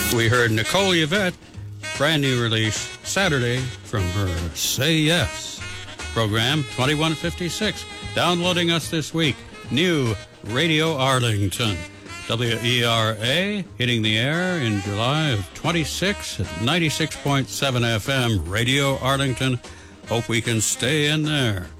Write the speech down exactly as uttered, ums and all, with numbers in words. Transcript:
We heard Nicole Yvette, brand new release Saturday from her Say Yes program, twenty-one fifty-six. Downloading us this week, new Radio Arlington. W E R A hitting the air in July of twenty-six at ninety-six point seven F M. Radio Arlington. Hope we can stay in there.